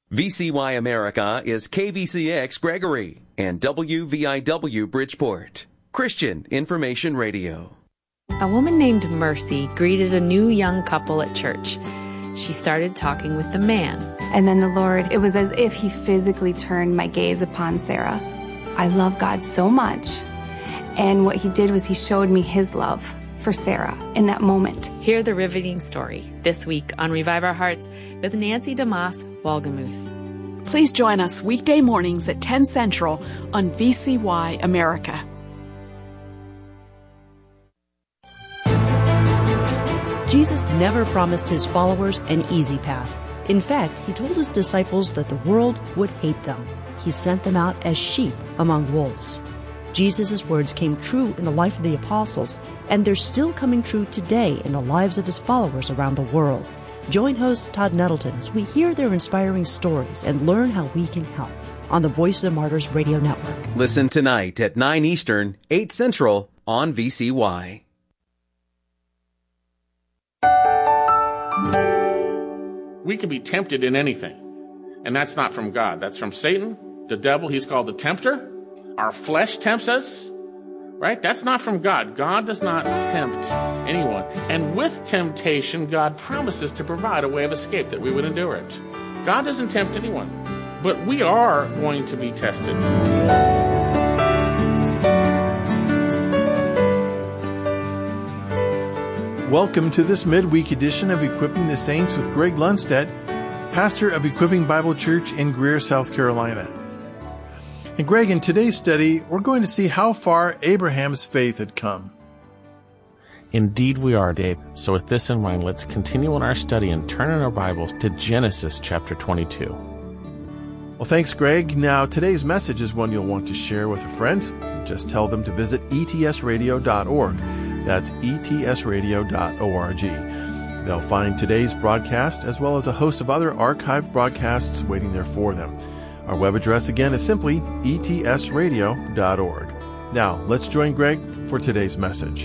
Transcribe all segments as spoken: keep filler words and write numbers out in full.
V C Y America is K V C X Gregory and W V I W Bridgeport. Christian Information Radio. A woman named Mercy greeted a new young couple at church. She started talking with the man. And then the Lord, it was as if he physically turned my gaze upon Sarah. I love God so much. And what he did was he showed me his love for Sarah in that moment. Hear the riveting story this week on Revive Our Hearts with Nancy DeMoss Wolgemuth. Please join us weekday mornings at ten Central on V C Y America. Jesus never promised his followers an easy path. In fact, he told his disciples that the world would hate them. He sent them out as sheep among wolves. Jesus' words came true in the life of the apostles, and they're still coming true today in the lives of his followers around the world. Join host Todd Nettleton as we hear their inspiring stories and learn how we can help on the Voice of the Martyrs Radio Network. Listen tonight at nine Eastern, eight Central on V C Y. We can be tempted in anything, and that's not from God. That's from Satan, the devil. He's called the tempter. Our flesh tempts us, right? That's not from God. God does not tempt anyone. And with temptation, God promises to provide a way of escape that we would endure it. God doesn't tempt anyone, but we are going to be tested. Welcome to this midweek edition of Equipping the Saints with Greg Lundstedt, pastor of Equipping Bible Church in Greer, South Carolina. And Greg, in today's study, we're going to see how far Abraham's faith had come. Indeed we are, Dave. So with this in mind, let's continue in our study and turn in our Bibles to Genesis chapter twenty-two. Well, thanks, Greg. Now, today's message is one you'll want to share with a friend. Just tell them to visit E T S radio dot org. That's E T S radio dot org. They'll find today's broadcast as well as a host of other archived broadcasts waiting there for them. Our web address again is simply E T S radio dot org. Now, let's join Greg for today's message.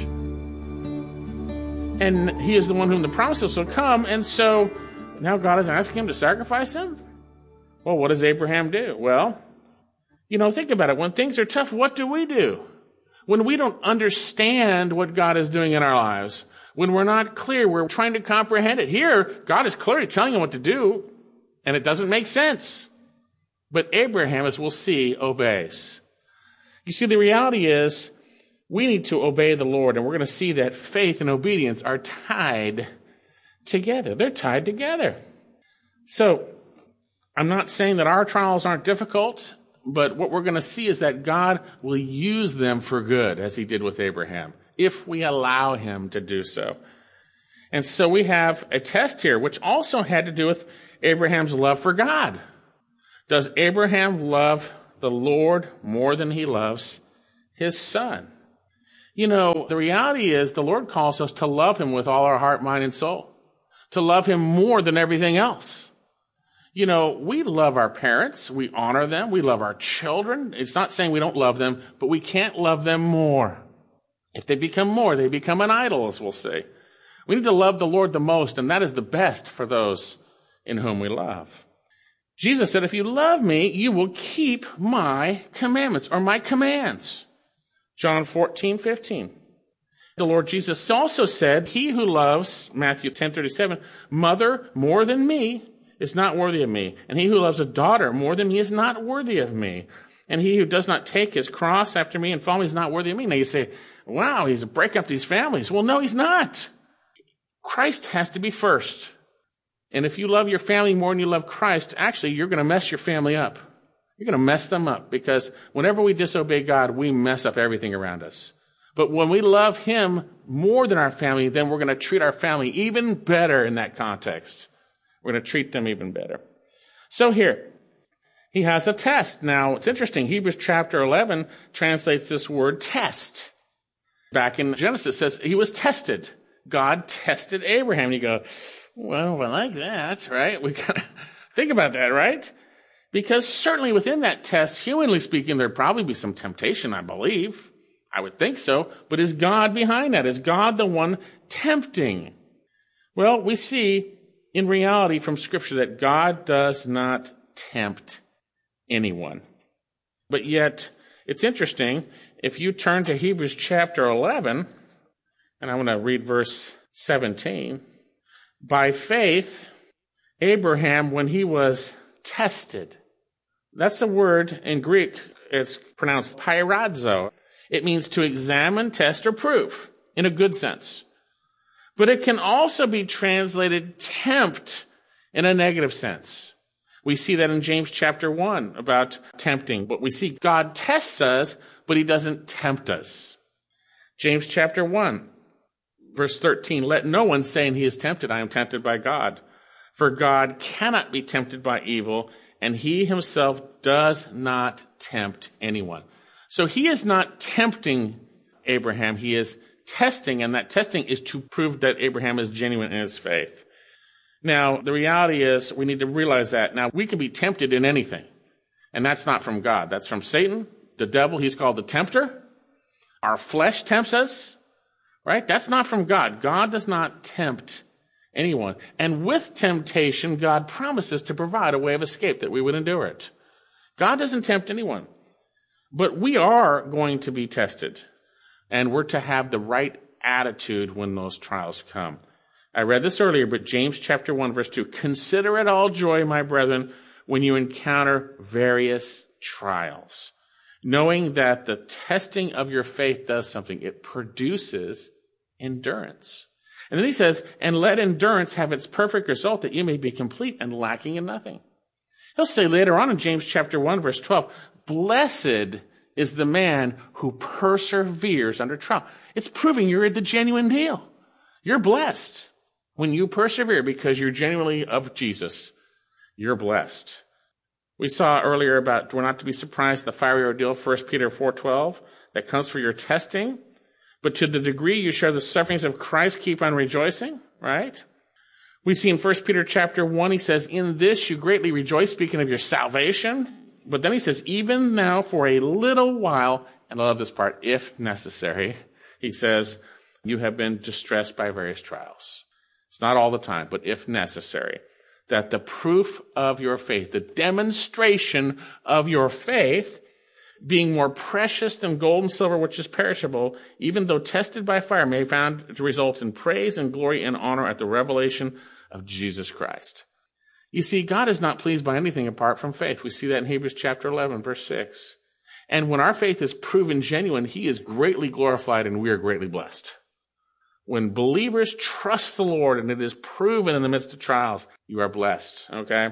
And he is the one whom the promises will come, and so now God is asking him to sacrifice him? Well, what does Abraham do? Well, you know, think about it. When things are tough, what do we do? When we don't understand what God is doing in our lives, when we're not clear, we're trying to comprehend it. Here, God is clearly telling him what to do, and it doesn't make sense. But Abraham, as we'll see, obeys. You see, the reality is we need to obey the Lord, and we're going to see that faith and obedience are tied together. They're tied together. So, I'm not saying that our trials aren't difficult, but what we're going to see is that God will use them for good, as he did with Abraham, if we allow him to do so. And so we have a test here, which also had to do with Abraham's love for God. Does Abraham love the Lord more than he loves his son? You know, the reality is the Lord calls us to love him with all our heart, mind, and soul, to love him more than everything else. You know, we love our parents, we honor them, we love our children. It's not saying we don't love them, but we can't love them more. If they become more, they become an idol, as we'll see. We need to love the Lord the most, and that is the best for those in whom we love. Jesus said, if you love me, you will keep my commandments, or my commands. John fourteen fifteen. The Lord Jesus also said, he who loves, Matthew ten thirty-seven, mother more than me is not worthy of me. And he who loves a daughter more than me is not worthy of me. And he who does not take his cross after me and follow me is not worthy of me. Now you say, wow, he's breaking up these families. Well, no, he's not. Christ has to be first. And if you love your family more than you love Christ, actually, you're going to mess your family up. You're going to mess them up, because whenever we disobey God, we mess up everything around us. But when we love him more than our family, then we're going to treat our family even better in that context. We're going to treat them even better. So here, he has a test. Now, it's interesting. Hebrews chapter eleven translates this word test. Back in Genesis, it says he was tested. God tested Abraham. You go, well, I like that, right? We gotta think about that, right? Because certainly within that test, humanly speaking, there'd probably be some temptation, I believe. I would think so. But is God behind that? Is God the one tempting? Well, we see in reality from Scripture that God does not tempt anyone. But yet, it's interesting, if you turn to Hebrews chapter eleven, and I'm going to read verse seventeen, by faith, Abraham, when he was tested, that's the word in Greek, it's pronounced pyradzo. It means to examine, test, or prove, in a good sense. But it can also be translated tempt in a negative sense. We see that in James chapter one about tempting. But we see God tests us, but he doesn't tempt us. James chapter one, verse thirteen, let no one say he is tempted, I am tempted by God. For God cannot be tempted by evil, and he himself does not tempt anyone. So he is not tempting Abraham, he is testing, and that testing is to prove that Abraham is genuine in his faith. Now, the reality is we need to realize that. Now, we can be tempted in anything, and that's not from God. That's from Satan, the devil. He's called the tempter. Our flesh tempts us, right? That's not from God. God does not tempt anyone. And with temptation, God promises to provide a way of escape that we would endure it. God doesn't tempt anyone, but we are going to be tested. And we're to have the right attitude when those trials come. I read this earlier, but James chapter one, verse two, consider it all joy, my brethren, when you encounter various trials, knowing that the testing of your faith does something. It produces endurance. And then he says, and let endurance have its perfect result, that you may be complete and lacking in nothing. He'll say later on in James chapter one, verse twelve, blessed is the man who perseveres under trial. It's proving you're the genuine deal. You're blessed when you persevere because you're genuinely of Jesus. You're blessed. We saw earlier about we're not to be surprised the fiery ordeal, First Peter four twelve, that comes for your testing. But to the degree you share the sufferings of Christ, keep on rejoicing, right? We see in First Peter chapter one, he says, in this you greatly rejoice, speaking of your salvation. But then he says, even now for a little while, and I love this part, if necessary, he says, you have been distressed by various trials. It's not all the time, but if necessary, that the proof of your faith, the demonstration of your faith, being more precious than gold and silver, which is perishable, even though tested by fire, may be found to result in praise and glory and honor at the revelation of Jesus Christ. You see, God is not pleased by anything apart from faith. We see that in Hebrews chapter eleven, verse six. And when our faith is proven genuine, he is greatly glorified and we are greatly blessed. When believers trust the Lord and it is proven in the midst of trials, you are blessed, okay?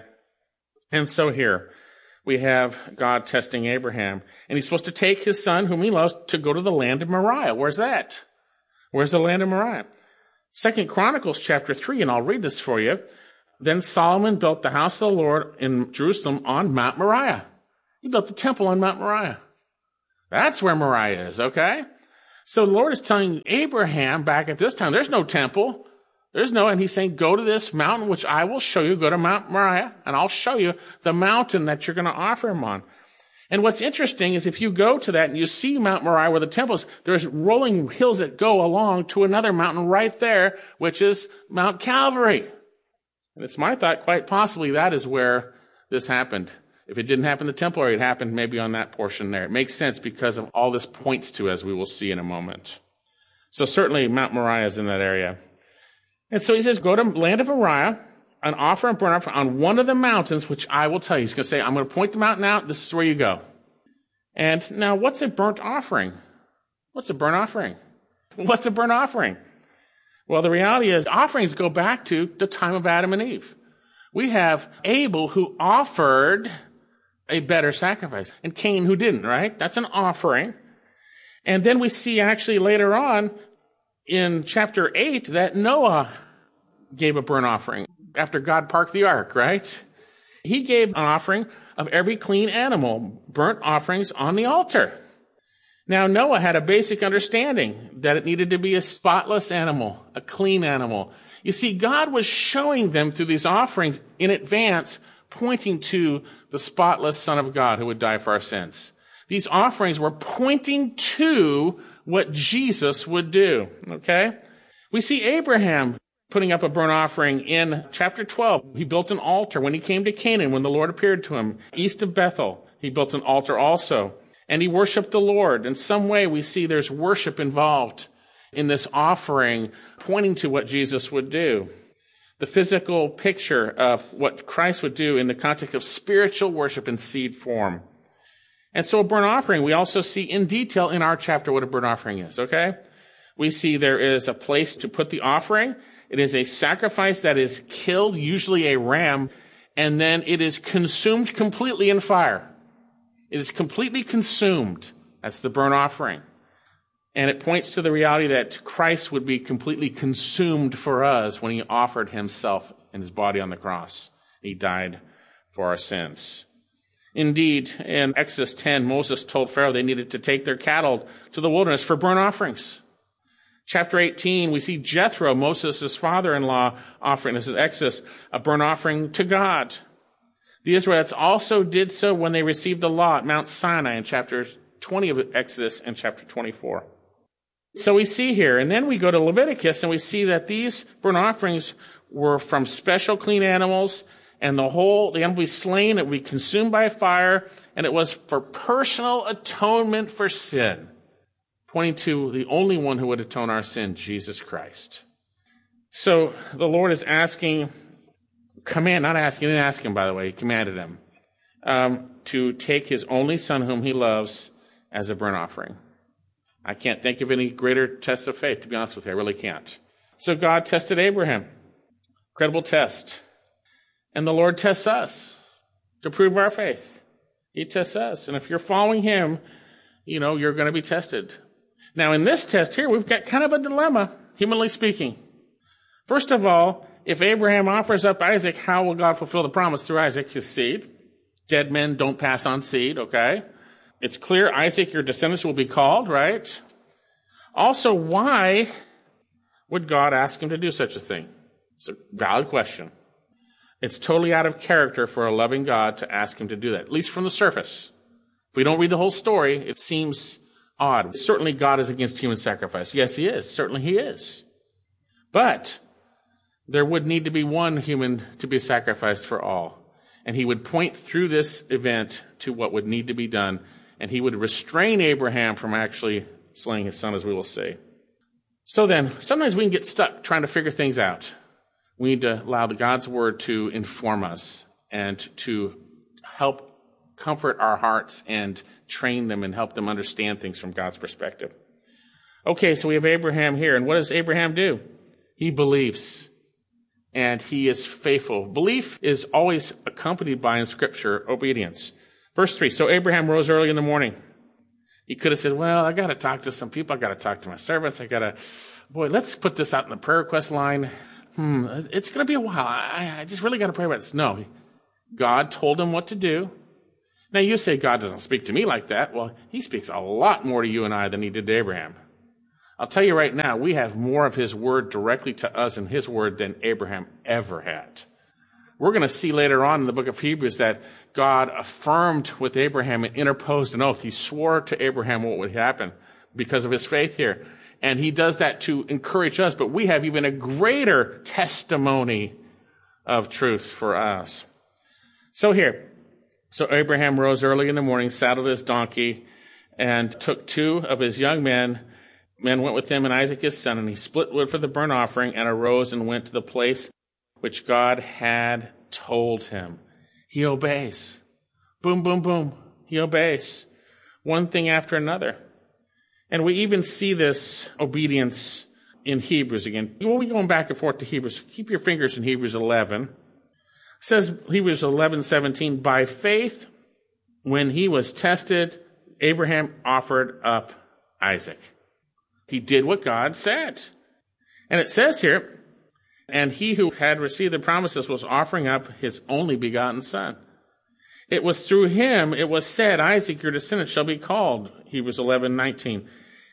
And so here we have God testing Abraham. And he's supposed to take his son, whom he loves, to go to the land of Moriah. Where's that? Where's the land of Moriah? Second Chronicles chapter three, and I'll read this for you. Then Solomon built the house of the Lord in Jerusalem on Mount Moriah. He built the temple on Mount Moriah. That's where Moriah is, okay? So the Lord is telling Abraham back at this time, there's no temple. There's no, and he's saying, go to this mountain, which I will show you. Go to Mount Moriah, and I'll show you the mountain that you're going to offer him on. And what's interesting is if you go to that and you see Mount Moriah where the temple is, there's rolling hills that go along to another mountain right there, which is Mount Calvary. And it's my thought, quite possibly, that is where this happened. If it didn't happen in the temple area, it happened maybe on that portion there. It makes sense because of all this points to, as we will see in a moment. So certainly Mount Moriah is in that area. And so he says, go to land of Moriah and offer a burnt offering on one of the mountains, which I will tell you. He's going to say, I'm going to point the mountain out. This is where you go. And now, what's a burnt offering? What's a burnt offering? What's a burnt offering? Well, the reality is offerings go back to the time of Adam and Eve. We have Abel who offered a better sacrifice, and Cain who didn't, right? That's an offering. And then we see actually later on in chapter eight that Noah gave a burnt offering after God parked the ark, right? He gave an offering of every clean animal, burnt offerings on the altar. Now, Noah had a basic understanding that it needed to be a spotless animal, a clean animal. You see, God was showing them through these offerings in advance, pointing to the spotless Son of God who would die for our sins. These offerings were pointing to what Jesus would do, okay? We see Abraham putting up a burnt offering in chapter twelve. He built an altar when he came to Canaan, when the Lord appeared to him. East of Bethel, he built an altar also. And he worshiped the Lord. In some way, we see there's worship involved in this offering, pointing to what Jesus would do. The physical picture of what Christ would do in the context of spiritual worship in seed form. And so a burnt offering, we also see in detail in our chapter what a burnt offering is, okay? We see there is a place to put the offering. It is a sacrifice that is killed, usually a ram, and then it is consumed completely in fire. It is completely consumed. That's the burnt offering. And it points to the reality that Christ would be completely consumed for us when he offered himself and his body on the cross. He died for our sins. Indeed, in Exodus ten, Moses told Pharaoh they needed to take their cattle to the wilderness for burnt offerings. Chapter eighteen, we see Jethro, Moses' father-in-law, offering, this is Exodus, a burnt offering to God. The Israelites also did so when they received the law at Mount Sinai in chapter twenty of Exodus and chapter twenty-four. So we see here, and then we go to Leviticus and we see that these burnt offerings were from special clean animals, and the whole, the animal would be slain, it would be consumed by fire, and it was for personal atonement for sin, pointing to the only one who would atone our sin, Jesus Christ. So the Lord is asking, command, not asking, he didn't ask him, by the way, he commanded him, um, to take his only son whom he loves as a burnt offering. I can't think of any greater test of faith, to be honest with you. I really can't. So God tested Abraham. Incredible test. And the Lord tests us to prove our faith. He tests us. And if you're following him, you know, you're going to be tested. Now, in this test here, we've got kind of a dilemma, humanly speaking. First of all, if Abraham offers up Isaac, how will God fulfill the promise through Isaac, his seed? Dead men don't pass on seed, okay? It's clear, Isaac, your descendants will be called, right? Also, why would God ask him to do such a thing? It's a valid question. It's totally out of character for a loving God to ask him to do that, at least from the surface. If we don't read the whole story, it seems odd. Certainly God is against human sacrifice. Yes, he is. Certainly he is. But there would need to be one human to be sacrificed for all. And he would point through this event to what would need to be done. And he would restrain Abraham from actually slaying his son, as we will see. So then, sometimes we can get stuck trying to figure things out. We need to allow the God's word to inform us and to help comfort our hearts and train them and help them understand things from God's perspective. Okay, so we have Abraham here. And what does Abraham do? He believes. And he is faithful. Belief is always accompanied by, in Scripture, obedience. Verse three, so Abraham rose early in the morning. He could have said, well, I got to talk to some people. I got to talk to my servants. I got to, boy, let's put this out in the prayer request line. Hmm, it's going to be a while. I, I just really got to pray about this. No, God told him what to do. Now you say God doesn't speak to me like that. Well, he speaks a lot more to you and I than he did to Abraham. I'll tell you right now, we have more of his word directly to us in his word than Abraham ever had. We're going to see later on in the book of Hebrews that God affirmed with Abraham and interposed an oath. He swore to Abraham what would happen because of his faith here. And he does that to encourage us, but we have even a greater testimony of truth for us. So here, so Abraham rose early in the morning, saddled his donkey, and took two of his young men. Men went with him and Isaac his son, and he split wood for the burnt offering and arose and went to the place which God had told him. He obeys. Boom, boom, boom. He obeys. One thing after another. And we even see this obedience in Hebrews again. We'll be going back and forth to Hebrews. Keep your fingers in Hebrews eleven. It says, Hebrews eleven seventeen, by faith, when he was tested, Abraham offered up Isaac. He did what God said. And it says here, and he who had received the promises was offering up his only begotten son. It was through him, it was said, Isaac, your descendant, shall be called. Hebrews eleven nineteen.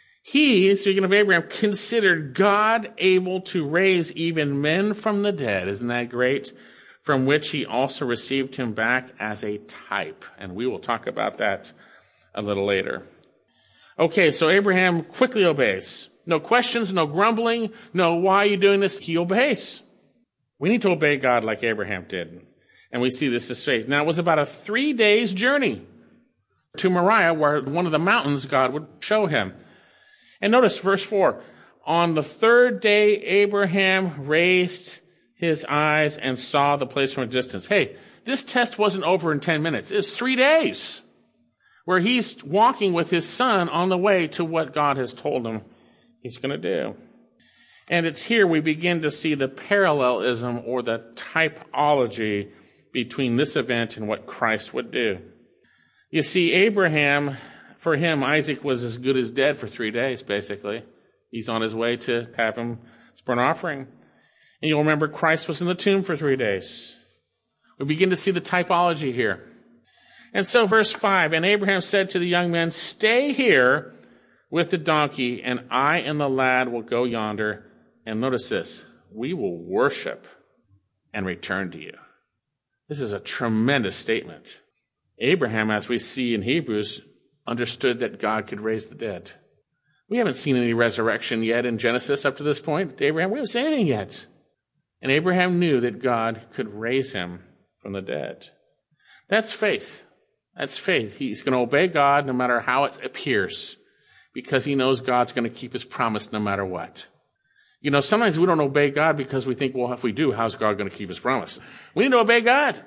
He, speaking of Abraham, considered God able to raise even men from the dead. Isn't that great? From which he also received him back as a type. And we will talk about that a little later. Okay, so Abraham quickly obeys. No questions, no grumbling, no why are you doing this? He obeys. We need to obey God like Abraham did. And we see this as faith. Now, it was about a three days journey to Moriah, where one of the mountains God would show him. And notice verse four. On the third day, Abraham raised his eyes and saw the place from a distance. Hey, this test wasn't over in ten minutes. It was three days where he's walking with his son on the way to what God has told him he's going to do. And it's here we begin to see the parallelism or the typology between this event and what Christ would do. You see, Abraham, for him, Isaac was as good as dead for three days, basically. He's on his way to have him as burnt offering. And you'll remember Christ was in the tomb for three days. We begin to see the typology here. And so verse five, and Abraham said to the young men, stay here with the donkey, and I and the lad will go yonder. And notice this, we will worship and return to you. This is a tremendous statement. Abraham, as we see in Hebrews, understood that God could raise the dead. We haven't seen any resurrection yet in Genesis up to this point. Abraham, we haven't seen anything yet. And Abraham knew that God could raise him from the dead. That's faith. That's faith. He's going to obey God no matter how it appears, because he knows God's going to keep his promise no matter what. You know, sometimes we don't obey God because we think, well, if we do, how's God going to keep his promise? We need to obey God.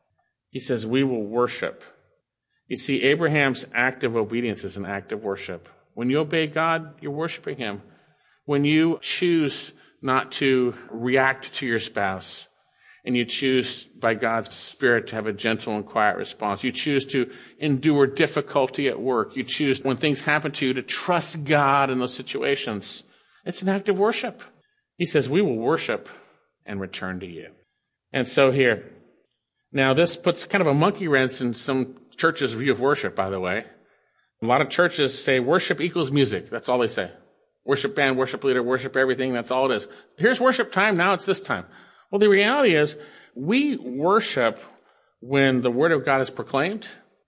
He says, we will worship. You see, Abraham's act of obedience is an act of worship. When you obey God, you're worshiping him. When you choose not to react to your spouse, and you choose by God's Spirit to have a gentle and quiet response, you choose to endure difficulty at work, you choose when things happen to you to trust God in those situations, it's an act of worship. He says, we will worship and return to you. And so here, now this puts kind of a monkey wrench in some churches' view of worship, by the way. A lot of churches say worship equals music. That's all they say. Worship band, worship leader, worship everything. That's all it is. Here's worship time. Now it's this time. Well, the reality is we worship when the word of God is proclaimed.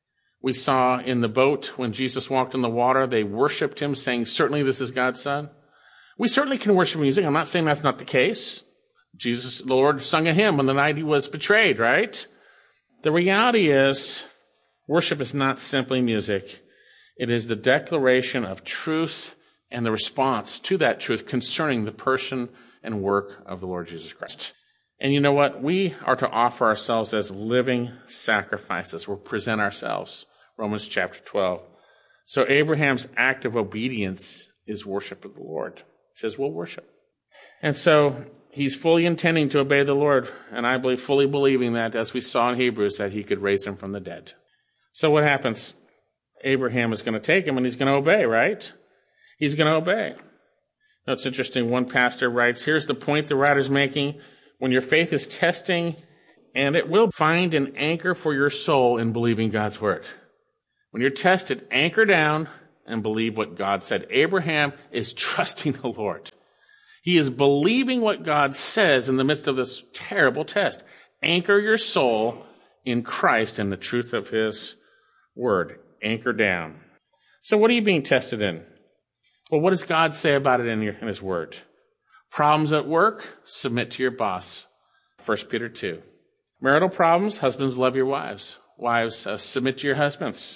We saw in the boat when Jesus walked on the water, they worshiped him saying, certainly this is God's son. We certainly can worship music. I'm not saying that's not the case. Jesus, the Lord, sung a hymn on the night he was betrayed, right? The reality is worship is not simply music. It is the declaration of truth and the response to that truth concerning the person and work of the Lord Jesus Christ. And you know what? We are to offer ourselves as living sacrifices. We'll present ourselves. Romans chapter twelve. So Abraham's act of obedience is worship of the Lord. He says, we'll worship. And so he's fully intending to obey the Lord, and I believe fully believing that, as we saw in Hebrews, that he could raise him from the dead. So what happens? Abraham is going to take him, and he's going to obey, right? He's going to obey. Now, it's interesting. One pastor writes, here's the point the writer's making. When your faith is testing, and it will find an anchor for your soul in believing God's word. When you're tested, anchor down and believe what God said. Abraham is trusting the Lord. He is believing what God says in the midst of this terrible test. Anchor your soul in Christ and the truth of his word. Anchor down. So what are you being tested in? Well, what does God say about it in, your, in his word? Problems at work? Submit to your boss. First Peter two. Marital problems? Husbands, love your wives. Wives, uh, submit to your husbands.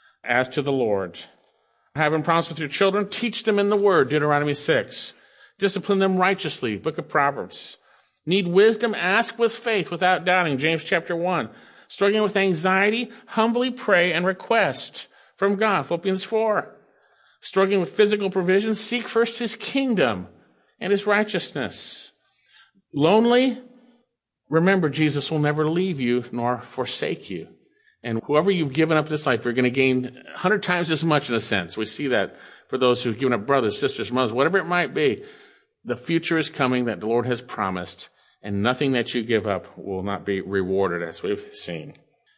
As to the Lord. Having problems with your children? Teach them in the word. Deuteronomy six. Discipline them righteously. Book of Proverbs. Need wisdom? Ask with faith without doubting. James chapter one. Struggling with anxiety? Humbly pray and request from God. Philippians four. Struggling with physical provision? Seek first his kingdom and his righteousness. Lonely? Remember, Jesus will never leave you nor forsake you. And whoever you've given up this life, you're going to gain a hundred times as much in a sense. We see that for those who've given up brothers, sisters, mothers, whatever it might be. The future is coming that the Lord has promised, and nothing that you give up will not be rewarded, as we've seen.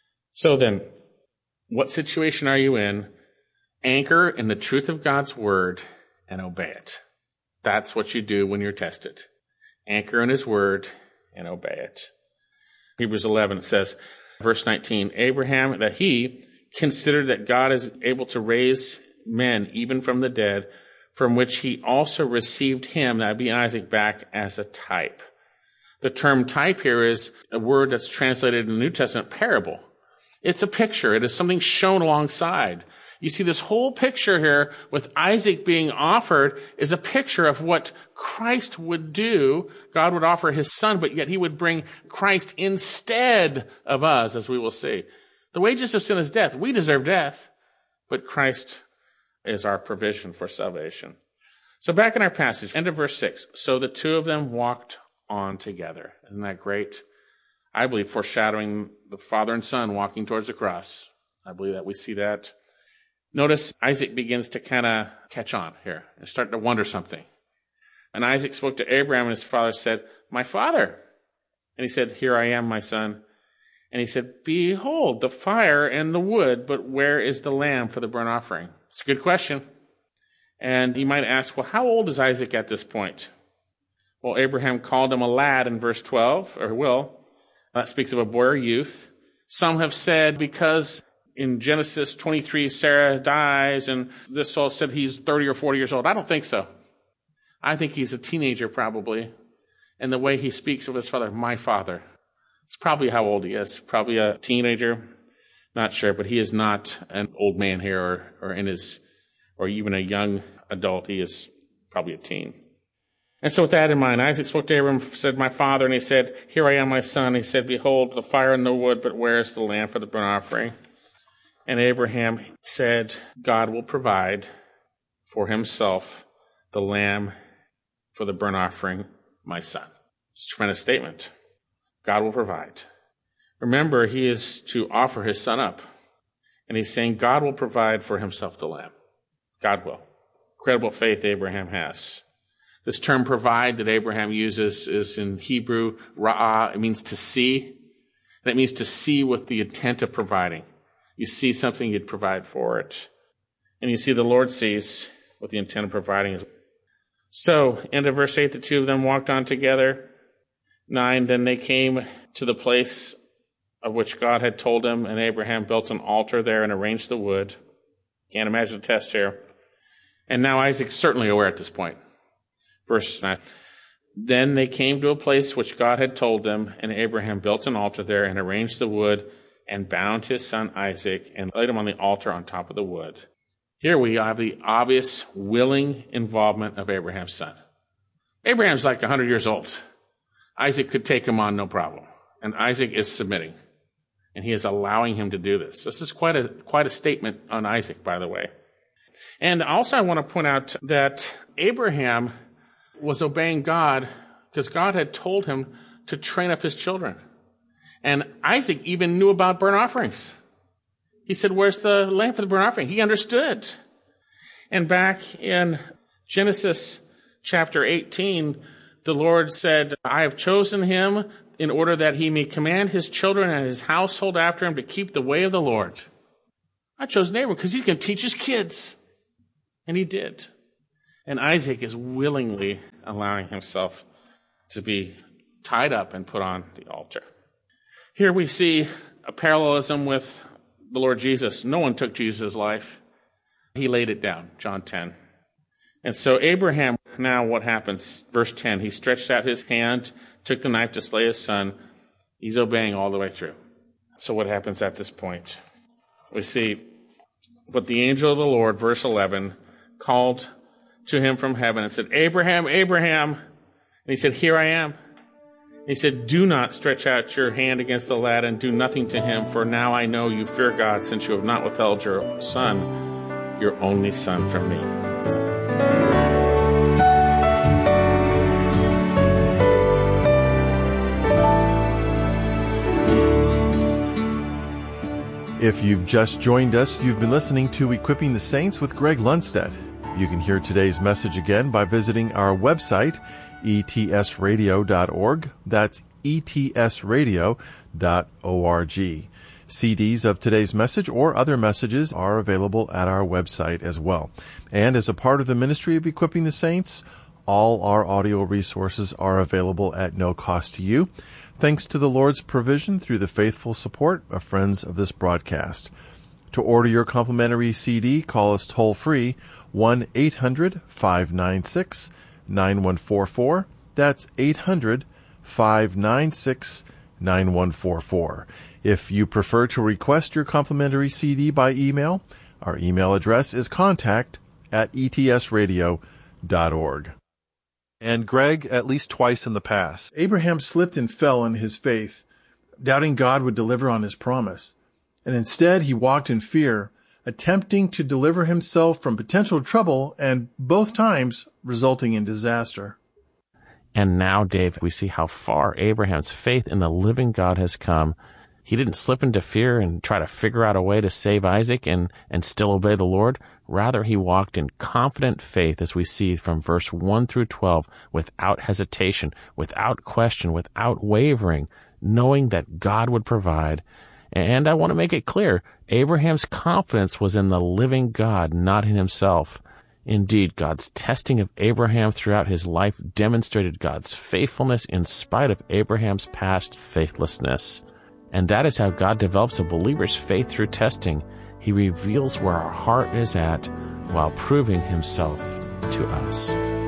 So then, what situation are you in? Anchor in the truth of God's word and obey it. That's what you do when you're tested. Anchor in his word and obey it. Hebrews eleven, it says, verse nineteen, Abraham, that he considered that God is able to raise men even from the dead, from which he also received him, that would be Isaac, back as a type. The term type here is a word that's translated in the New Testament, parable. It's a picture. It is something shown alongside. You see, this whole picture here with Isaac being offered is a picture of what Christ would do. God would offer his son, but yet he would bring Christ instead of us, as we will see. The wages of sin is death. We deserve death, but Christ is our provision for salvation. So back in our passage, end of verse six. So the two of them walked on together. Isn't that great? I believe foreshadowing the father and son walking towards the cross. I believe that we see that. Notice Isaac begins to kind of catch on here and start to wonder something. And Isaac spoke to Abraham, and his father said, "My father." And he said, "Here I am, my son." And he said, "Behold, the fire and the wood, but where is the lamb for the burnt offering?" It's a good question. And you might ask, well, how old is Isaac at this point? Well, Abraham called him a lad in verse twelve, or will. That speaks of a boy or youth. Some have said because in Genesis twenty-three, Sarah dies, and this soul said he's thirty or forty years old. I don't think so. I think he's a teenager probably. And the way he speaks of his father, my father, it's probably how old he is. Probably a teenager. Not sure, but he is not an old man here or, or in his, or even a young adult. He is probably a teen. And so with that in mind, Isaac spoke to Abraham, said, "My father," and he said, "Here I am, my son." He said, "Behold, the fire and the wood, but where is the lamb for the burnt offering?" And Abraham said, "God will provide for himself the lamb for the burnt offering, my son." It's a tremendous statement. God will provide. Remember, he is to offer his son up. And he's saying God will provide for himself the lamb. God will. Incredible faith Abraham has. This term provide that Abraham uses is in Hebrew, ra'ah. It means to see. And it means to see with the intent of providing. You see something, you'd provide for it. And you see the Lord sees with the intent of providing. So, end of verse eight, the two of them walked on together. Nine, then they came to the place of which God had told him, and Abraham built an altar there and arranged the wood. Can't imagine the test here. And now Isaac's certainly aware at this point. Verse nine. Then they came to a place which God had told them, and Abraham built an altar there and arranged the wood and bound his son Isaac and laid him on the altar on top of the wood. Here we have the obvious willing involvement of Abraham's son. Abraham's like one hundred years old. Isaac could take him on, no problem. And Isaac is submitting. And he is allowing him to do this. This is quite a quite a statement on Isaac, by the way. And also I want to point out that Abraham was obeying God because God had told him to train up his children. And Isaac even knew about burnt offerings. He said, "Where's the lamb for the burnt offering?" He understood. And back in Genesis chapter eighteen, the Lord said, "I have chosen him in order that he may command his children and his household after him to keep the way of the Lord." I chose Abraham because he's going to teach his kids. And he did. And Isaac is willingly allowing himself to be tied up and put on the altar. Here we see a parallelism with the Lord Jesus. No one took Jesus' life. He laid it down, John ten. And so Abraham, now what happens? Verse ten, he stretched out his hand, took the knife to slay his son. He's obeying all the way through. So what happens at this point? We see, but the angel of the Lord, verse eleven, called to him from heaven and said, "Abraham, Abraham." And he said, "Here I am." He said, "Do not stretch out your hand against the lad and do nothing to him, for now I know you fear God, since you have not withheld your son, your only son, from me." If you've just joined us, you've been listening to Equipping the Saints with Greg Lundstedt. You can hear today's message again by visiting our website, E T S radio dot org. That's E T S radio dot org. C Ds of today's message or other messages are available at our website as well. And as a part of the ministry of Equipping the Saints, all our audio resources are available at no cost to you, thanks to the Lord's provision through the faithful support of friends of this broadcast. To order your complimentary C D, call us toll-free, one eight hundred five nine six nine one four four. That's eight hundred five nine six nine one four four. If you prefer to request your complimentary C D by email, our email address is contact at e t s radio dot org. And Greg, at least twice in the past, Abraham slipped and fell in his faith, doubting God would deliver on his promise. And instead, he walked in fear, attempting to deliver himself from potential trouble, and both times resulting in disaster. And now, Dave, we see how far Abraham's faith in the living God has come. He didn't slip into fear and try to figure out a way to save Isaac and, and still obey the Lord. Rather, he walked in confident faith, as we see from verse one through twelve, without hesitation, without question, without wavering, knowing that God would provide. And I want to make it clear, Abraham's confidence was in the living God, not in himself. Indeed, God's testing of Abraham throughout his life demonstrated God's faithfulness in spite of Abraham's past faithlessness. And that is how God develops a believer's faith through testing. He reveals where our heart is at while proving himself to us.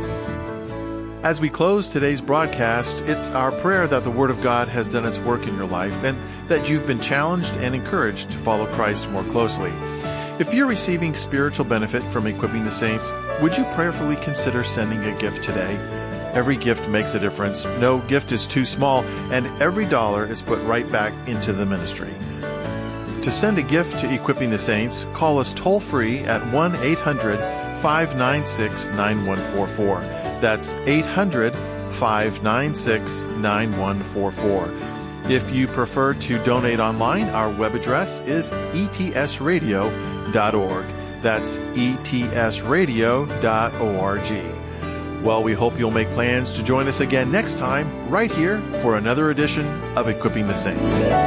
As we close today's broadcast, it's our prayer that the Word of God has done its work in your life and that you've been challenged and encouraged to follow Christ more closely. If you're receiving spiritual benefit from Equipping the Saints, would you prayerfully consider sending a gift today? Every gift makes a difference. No gift is too small, and every dollar is put right back into the ministry. To send a gift to Equipping the Saints, call us toll-free at one eight hundred five nine six nine one four four. That's eight hundred five nine six nine one four four. If you prefer to donate online, our web address is e t s radio dot org. That's e t s radio dot org. Well, we hope you'll make plans to join us again next time, right here, for another edition of Equipping the Saints.